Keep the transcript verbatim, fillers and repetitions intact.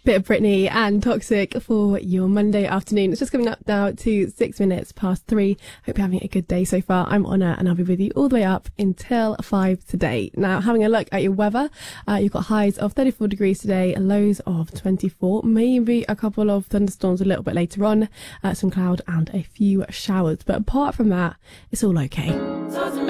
Bit of Britney and Toxic for your Monday afternoon. It's just coming up now to six minutes past three. Hope you're having a good day so far. I'm Honor and I'll be with you all the way up until five today. Now, having a look at your weather, uh, you've got highs of thirty-four degrees today, lows of twenty-four. Maybe a couple of thunderstorms a little bit later on, uh, some cloud and a few showers. But apart from that, it's all okay.